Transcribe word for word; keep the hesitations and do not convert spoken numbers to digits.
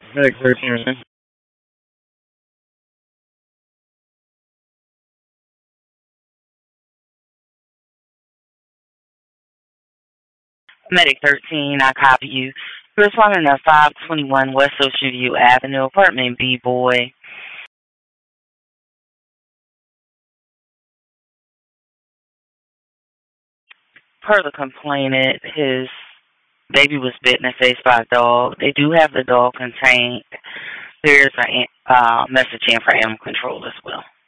Medic thirteen, right? Medic thirteen, I copy you. You're responding to five twenty-one West Ocean View Avenue, apartment B, boy. Per the complainant, his baby was bitten in the face by a dog. They do have the dog contained. There's a uh, message in for animal control as well.